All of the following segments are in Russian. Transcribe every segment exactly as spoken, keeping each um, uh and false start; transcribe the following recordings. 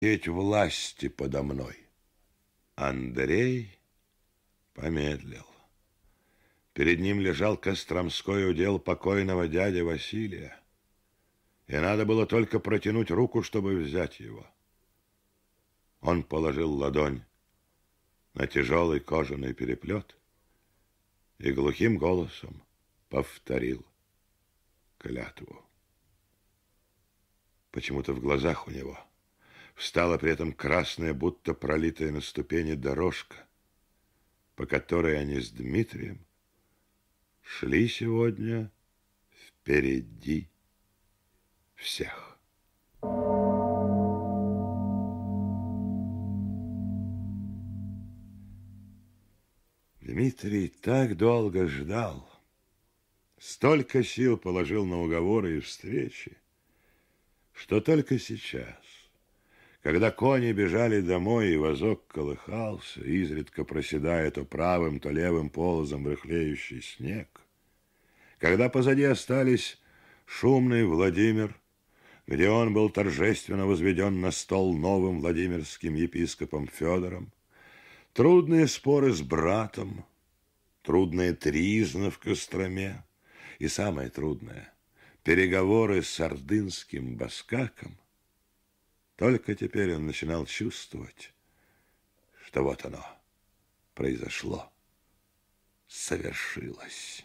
Эть власти подо мной. Андрей помедлил. Перед ним лежал Костромской удел покойного дяди Василия, и надо было только протянуть руку, чтобы взять его. Он положил ладонь на тяжелый кожаный переплет и глухим голосом повторил клятву. Почему-то в глазах у него встала при этом красная, будто пролитая на ступени дорожка, по которой они с Дмитрием шли сегодня впереди всех. Дмитрий так долго ждал, столько сил положил на уговоры и встречи, что только сейчас, когда кони бежали домой и возок колыхался, изредка проседая то правым, то левым полозом в рыхлеющий снег, когда позади остались шумный Владимир, где он был торжественно возведен на стол новым владимирским епископом Федором, трудные споры с братом, трудная тризна в Костроме и самое трудное — переговоры с ордынским баскаком, только теперь он начинал чувствовать, что вот оно произошло, совершилось.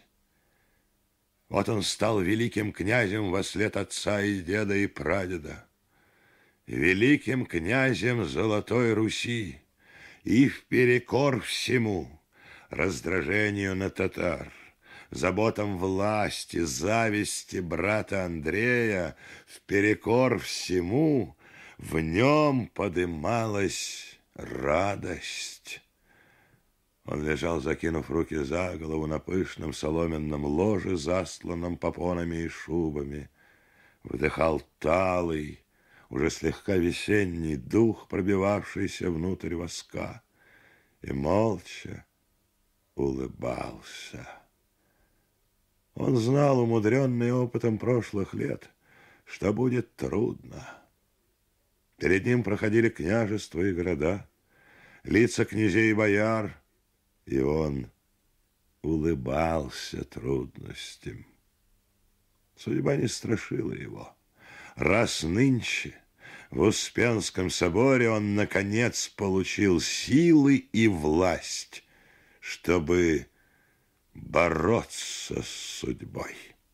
Вот он стал великим князем вослед отца и деда и прадеда, великим князем Золотой Руси, и вперекор всему раздражению на татар, заботам власти, зависти брата Андрея, вперекор всему в нем подымалась радость. Он лежал, закинув руки за голову на пышном соломенном ложе, застланном попонами и шубами, вдыхал талый, уже слегка весенний дух, пробивавшийся внутрь воска, и молча улыбался. Он знал, умудренный опытом прошлых лет, что будет трудно. Перед ним проходили княжества и города, лица князей и бояр, и он улыбался трудностям. Судьба не страшила его. Раз нынче в Успенском соборе он, наконец, получил силы и власть, чтобы бороться с судьбой.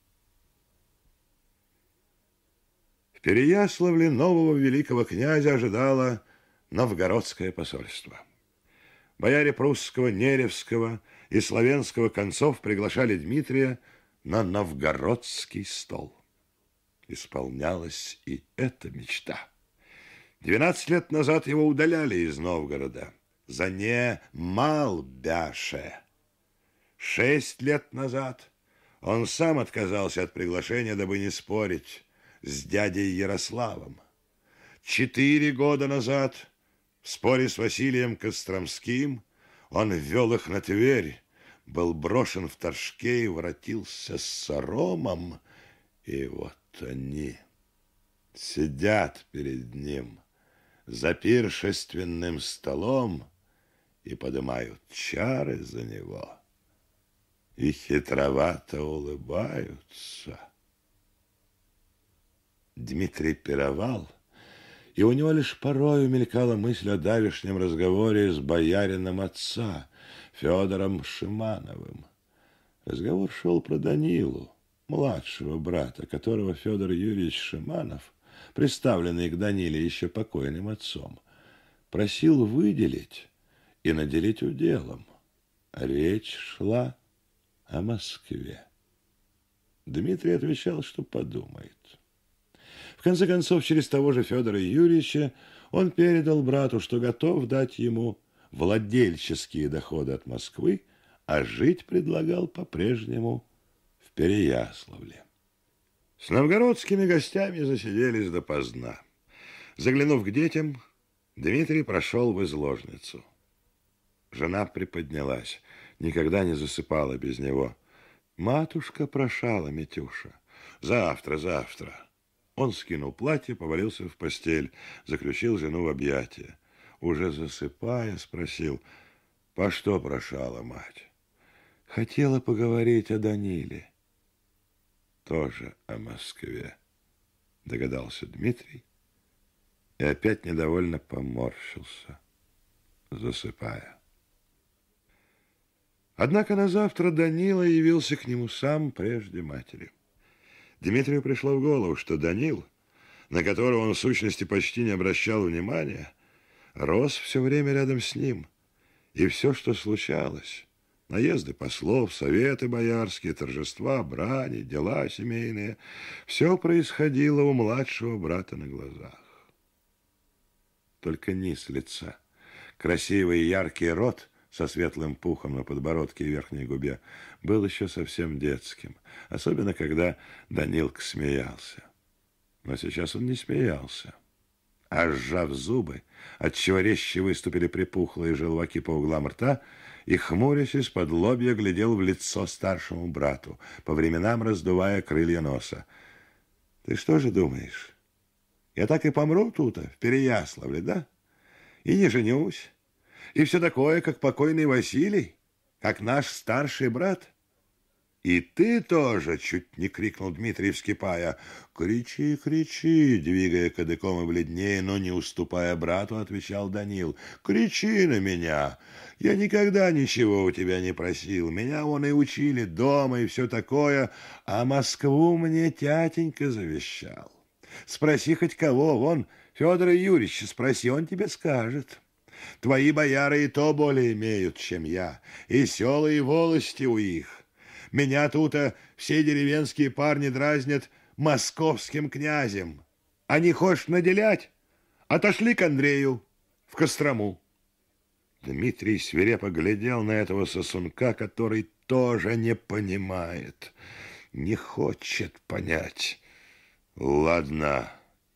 В Переяславле нового великого князя ожидало новгородское посольство. Бояре прусского, неревского и славянского концов приглашали Дмитрия на новгородский стол. Исполнялась и эта мечта. Двенадцать лет назад его удаляли из Новгорода за немал бяше. Шесть лет назад он сам отказался от приглашения, дабы не спорить с дядей Ярославом. Четыре года назад в споре с Василием Костромским он ввел их на Тверь, был брошен в Торжке и воротился с соромом, и вот они сидят перед ним за пиршественным столом и поднимают чары за него и хитровато улыбаются. Дмитрий пировал, и у него лишь порою мелькала мысль о давешнем разговоре с боярином отца, Федором Шимановым. Разговор шел про Данилу, младшего брата, которого Федор Юрьевич Шиманов, приставленный к Даниле еще покойным отцом, просил выделить и наделить уделом. Речь шла о Москве. Дмитрий отвечал, что подумает. В конце концов, через того же Федора Юрьевича он передал брату, что готов дать ему владельческие доходы от Москвы, а жить предлагал по-прежнему в Переяславле. С новгородскими гостями засиделись допоздна. Заглянув к детям, Дмитрий прошел в изложницу. Жена приподнялась, никогда не засыпала без него. «Матушка прошала, Митюша, завтра, завтра». Он скинул платье, повалился в постель, заключил жену в объятия. Уже засыпая, спросил: «По что прошала мать?» «Хотела поговорить о Даниле». «Тоже о Москве», догадался Дмитрий и опять недовольно поморщился, засыпая. Однако на завтра Данила явился к нему сам прежде матери. Дмитрию пришло в голову, что Данил, на которого он в сущности почти не обращал внимания, рос все время рядом с ним, и все, что случалось, наезды послов, советы боярские, торжества, брани, дела семейные, все происходило у младшего брата на глазах. Только низ лица, красивый и яркий рот со светлым пухом на подбородке и верхней губе был еще совсем детским, особенно когда Данилка смеялся. Но сейчас он не смеялся, а, сжав зубы, отчего резче выступили припухлые желваки по углам рта, и, хмурясь из-под лобья, глядел в лицо старшему брату, по временам раздувая крылья носа. «Ты что же думаешь, я так и помру тут, в Переяславле, да? И не женюсь, и все такое, как покойный Василий, как наш старший брат?» «И ты тоже!» — чуть не крикнул Дмитрий, вскипая. «Кричи, кричи!» — двигая кадыком и бледнее, но не уступая брату, отвечал Данил. «Кричи на меня! Я никогда ничего у тебя не просил. Меня вон и учили дома и все такое, а Москву мне тятенька завещал. Спроси хоть кого, вон Федора Юрьевича спроси, он тебе скажет. Твои бояры и то более имеют, чем я, и села, и волости у их. Меня тут все деревенские парни дразнят московским князем. А не хочешь наделять? Отошли к Андрею в Кострому». Дмитрий свирепо глядел на этого сосунка, который тоже не понимает, не хочет понять. «Ладно,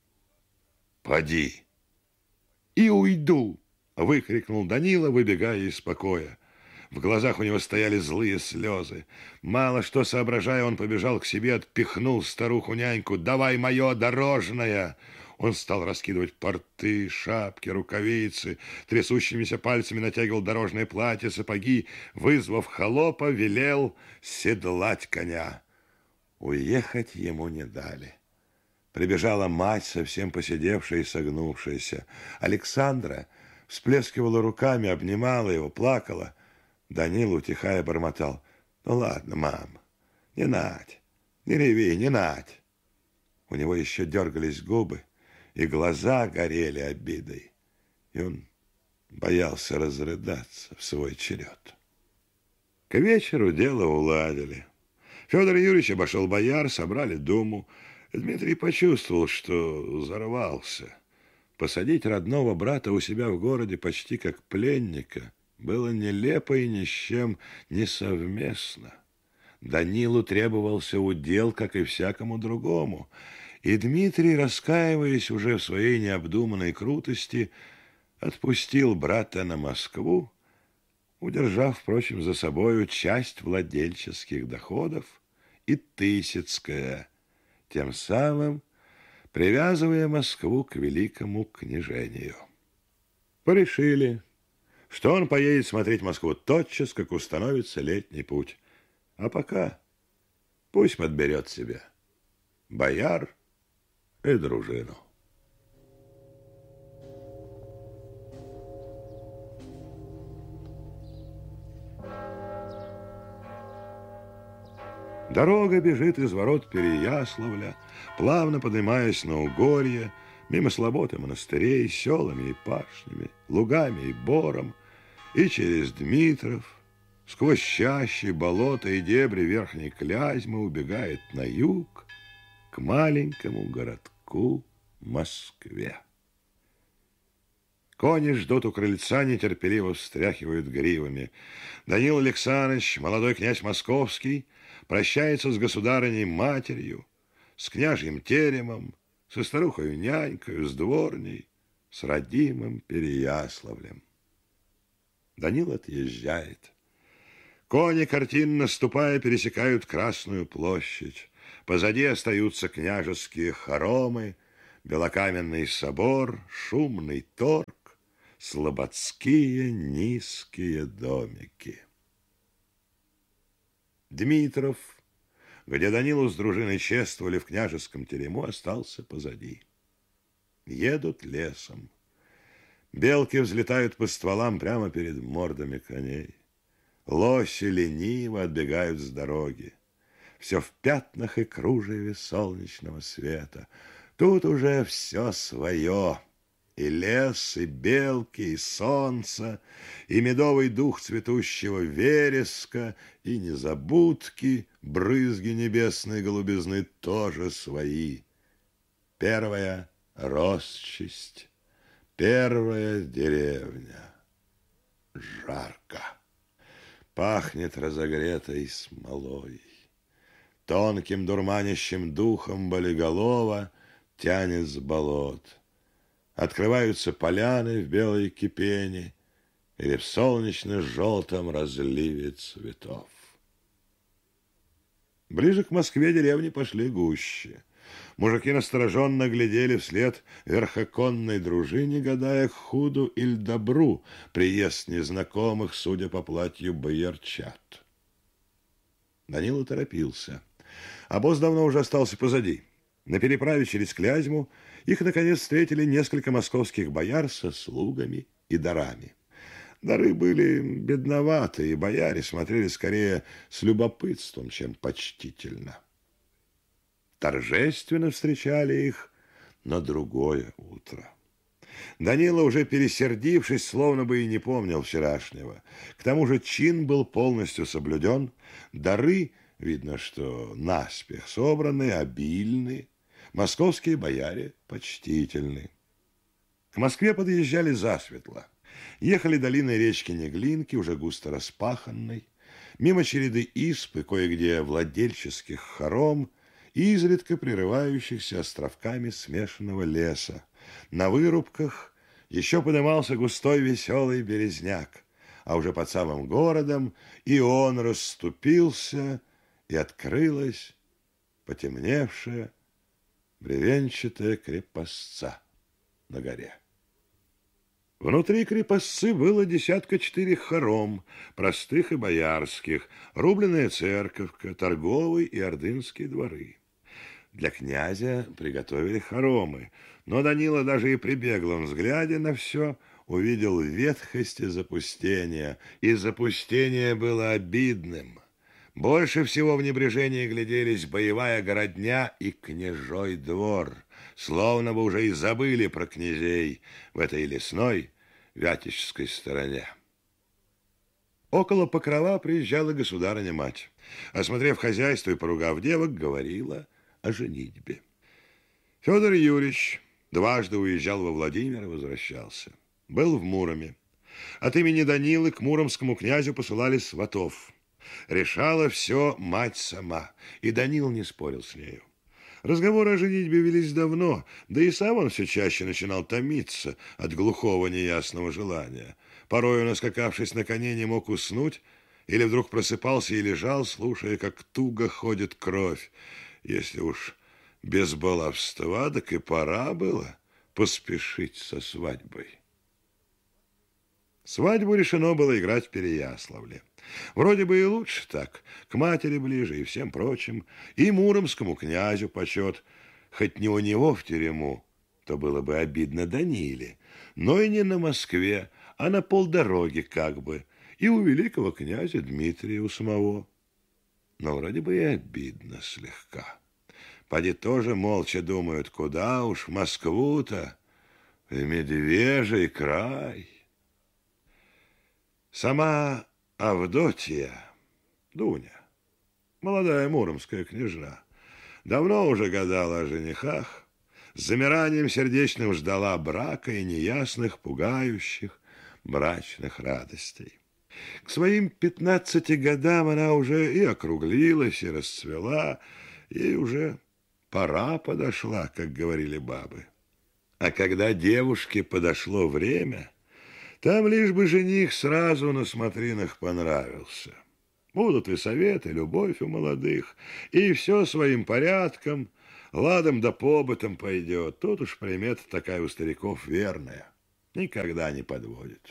поди». «И уйду!» — выкрикнул Данила, выбегая из покоя. В глазах у него стояли злые слезы. Мало что соображая, он побежал к себе, отпихнул старуху-няньку. «Давай мое дорожное!» Он стал раскидывать порты, шапки, рукавицы, трясущимися пальцами натягивал дорожное платье, сапоги, вызвав холопа, велел седлать коня. Уехать ему не дали. Прибежала мать, совсем поседевшая и согнувшаяся. Александра всплескивала руками, обнимала его, плакала. Данила, утихая, бормотал: «Ну ладно, мам, не надь, не реви, не надь». У него еще дергались губы, и глаза горели обидой, и он боялся разрыдаться в свой черед. К вечеру дело уладили. Федор Юрьевич обошел бояр, собрали думу. Дмитрий почувствовал, что взорвался. Посадить родного брата у себя в городе почти как пленника было нелепо и ни с чем не совместно. Данилу требовался удел, как и всякому другому, и Дмитрий, раскаиваясь уже в своей необдуманной крутости, отпустил брата на Москву, удержав, впрочем, за собою часть владельческих доходов и Тысяцкое, тем самым привязывая Москву к великому княжению. Порешили, что он поедет смотреть Москву тотчас, как установится летний путь. А пока пусть подберет себе бояр и дружину. Дорога бежит из ворот Переяславля, плавно поднимаясь на Угорье, мимо слобод и монастырей, селами и пашнями, лугами и бором, и через Дмитров, сквозь чащи, болота и дебри Верхней Клязьмы убегает на юг к маленькому городку Москве. Кони ждут у крыльца, нетерпеливо встряхивают гривами. Данил Александрович, молодой князь московский, прощается с государыней-матерью, с княжьим теремом, со старухой-нянькой, с дворней, с родимым Переяславлем. Данил отъезжает. Кони, картинно ступая, пересекают Красную площадь. Позади остаются княжеские хоромы, белокаменный собор, шумный торг, слободские низкие домики. Дмитров, где Данилу с дружиной чествовали в княжеском терему, остался позади. Едут лесом. Белки взлетают по стволам прямо перед мордами коней. Лоси лениво отбегают с дороги. Все в пятнах и кружеве солнечного света. Тут уже все свое. И лес, и белки, и солнце, и медовый дух цветущего вереска, и незабудки, брызги небесной голубизны тоже свои. Первая росчесть, первая деревня. Жарко. Пахнет разогретой смолой. Тонким дурманящим духом болиголова тянет с болот. Открываются поляны в белой кипени или в солнечно-желтом разливе цветов. Ближе к Москве деревни пошли гуще. Мужики настороженно глядели вслед верхоконной дружине, гадая, к худу или добру приезд незнакомых, судя по платью, боярчат. Данила торопился. Обоз давно уже остался позади. На переправе через Клязьму их, наконец, встретили несколько московских бояр со слугами и дарами. Дары были бедноваты, и бояре смотрели скорее с любопытством, чем почтительно. Торжественно встречали их на другое утро. Данила, уже пересердившись, словно бы и не помнил вчерашнего. К тому же чин был полностью соблюден, дары, видно, что наспех собраны, обильны, московские бояре почтительны. К Москве подъезжали засветло. Ехали долиной речки Неглинки, уже густо распаханной, мимо череды исп и кое-где владельческих хором, изредка прерывающихся островками смешанного леса. На вырубках еще подымался густой веселый березняк, а уже под самым городом и он расступился, и открылась потемневшая бревенчатая крепостца на горе. Внутри крепостцы было десятка четыре хором, простых и боярских, рубленная церковка, торговый и ордынские дворы. Для князя приготовили хоромы, но Данила даже и при беглом взгляде на все увидел ветхость и запустение, и запустение было обидным. Больше всего в небрежении гляделись боевая городня и княжой двор, словно бы уже и забыли про князей в этой лесной вятичской стороне. Около Покрова приезжала государыня-мать. Осмотрев хозяйство и поругав девок, говорила о женитьбе. Федор Юрьевич дважды уезжал во Владимир и возвращался. Был в Муроме. От имени Данилы к муромскому князю посылали сватов. Решала все мать сама, и Данил не спорил с нею. Разговоры о женитьбе велись давно, да и сам он все чаще начинал томиться от глухого неясного желания. Порой, наскакавшись на коне, не мог уснуть, или вдруг просыпался и лежал, слушая, как туго ходит кровь. Если уж без баловства, так и пора было поспешить со свадьбой. Свадьбу решено было играть в Переяславле. Вроде бы и лучше так, к матери ближе и всем прочим, и муромскому князю почет. Хоть не у него в терему, то было бы обидно Даниле, но и не на Москве, а на полдороги как бы, и у великого князя Дмитрия у самого. Но вроде бы и обидно слегка. Поди тоже молча думают, куда уж в Москву-то, в медвежий край. Сама Авдотья, Дуня, молодая муромская княжна, давно уже гадала о женихах, с замиранием сердечным ждала брака и неясных, пугающих брачных радостей. К своим пятнадцати годам она уже и округлилась, и расцвела, ей уже пора подошла, как говорили бабы. А когда девушке подошло время, там лишь бы жених сразу на смотринах понравился. Будут и советы, любовь у молодых, и все своим порядком, ладом да побытом пойдет. Тут уж примета такая у стариков верная. Никогда не подводит.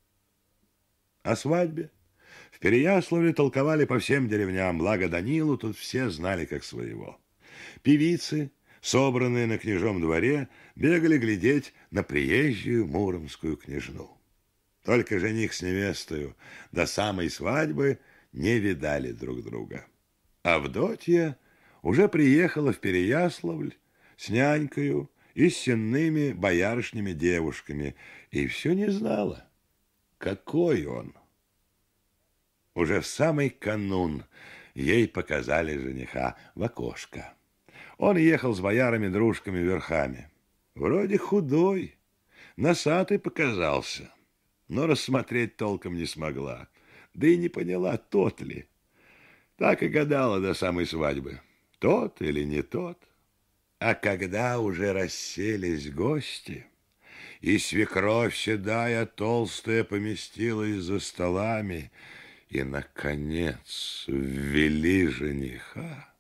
О свадьбе в Переяславле толковали по всем деревням, благо Данилу тут все знали как своего. Певицы, собранные на княжом дворе, бегали глядеть на приезжую муромскую княжну. Только жених с невестою до самой свадьбы не видали друг друга. Авдотья уже приехала в Переяславль с нянькою и с сенными боярышнями девушками, и все не знала, какой он. Уже в самый канун ей показали жениха в окошко. Он ехал с боярами-дружками верхами. Вроде худой, носатый показался, но рассмотреть толком не смогла, да и не поняла, тот ли. Так и гадала до самой свадьбы, тот или не тот. А когда уже расселись гости, и свекровь седая толстая поместилась за столами, и, наконец, ввели жениха,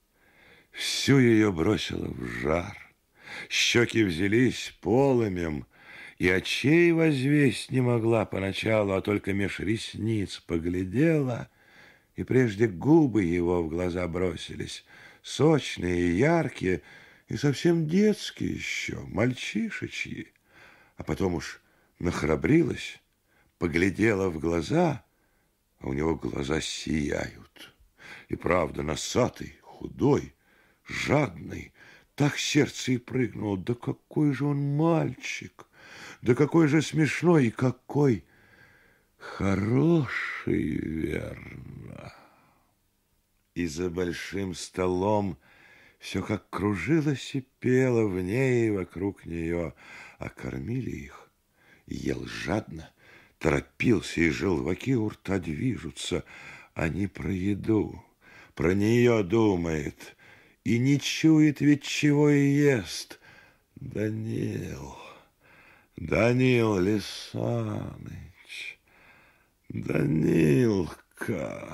всю ее бросило в жар, щеки взялись полымем, и очей возвесть не могла поначалу, а только меж ресниц поглядела, и прежде губы его в глаза бросились, сочные и яркие, и совсем детские еще, мальчишечьи. А потом уж нахрабрилась, поглядела в глаза, а у него глаза сияют. И правда, носатый, худой, жадный, так сердце и прыгнуло. Да какой же он мальчик! Да какой же смешной и какой хороший, верно. И за большим столом все как кружилось и пело в ней и вокруг нее, а кормили их. Ел жадно, торопился, и желваки у рта движутся, а не про еду, про нее думает, и не чует ведь, чего и ест. Данил, Данил Лисаныч, Данилка.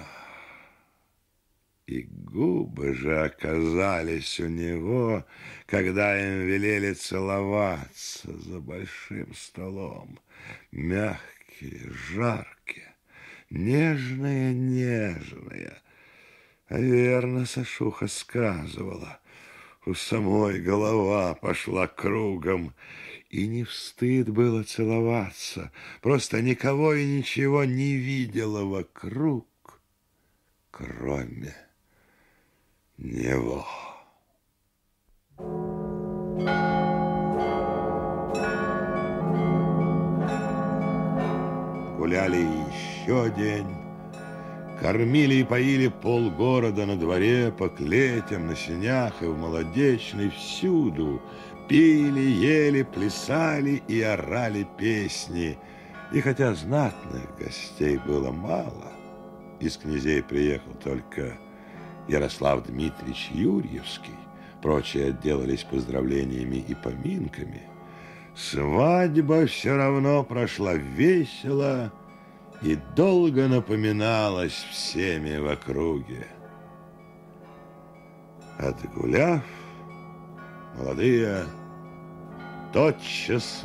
И губы же оказались у него, когда им велели целоваться за большим столом. Мягкие, жаркие, нежные-нежные. А верно Сашуха сказывала, у самой голова пошла кругом, и не встыд было целоваться, просто никого и ничего не видела вокруг, кроме него. Гуляли еще день, кормили и поили полгорода на дворе, по клетям, на сенях и в Молодечной, всюду. Пили, ели, плясали и орали песни. И хотя знатных гостей было мало, из князей приехал только Ярослав Дмитриевич Юрьевский, прочие отделались поздравлениями и поминками, свадьба все равно прошла весело и долго напоминалась всеми в округе. Отгуляв, молодые тотчас